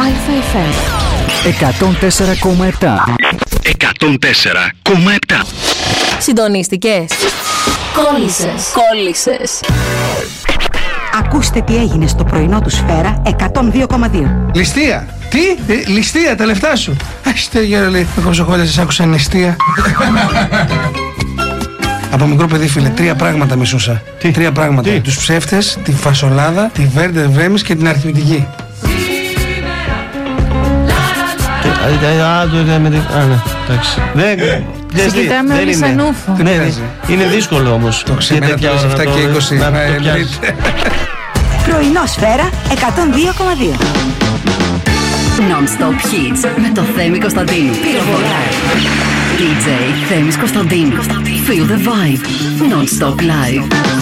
ΑΕΦΕ 104,7. 104,7. Συντονίστηκες? Κόλλησες. Ακούστε τι έγινε στο πρωινό του Σφαίρα 102,2. Ληστεία! Τι? Ληστεία, τα λεφτά σου! Αχ, γέρολε, με κοψοχόλια σας άκουσα ληστεία. Από μικρό παιδί, φίλε, 3 πράγματα μισούσα. 3 πράγματα. Τους ψεύτες, τη φασολάδα, τη Βέρντερ Βρέμις και την αριθμητική. Σε κοιτάμε όλοι σαν ούφο. Είναι δύσκολο όμως. Το ξέρω, τα 7 και 20. Πρωινό Σφαίρα 102,2. Non-stop hits με το Θέμη Κωνσταντίνου. DJ Θέμης Κωνσταντίνου. Feel the vibe. Non-stop live.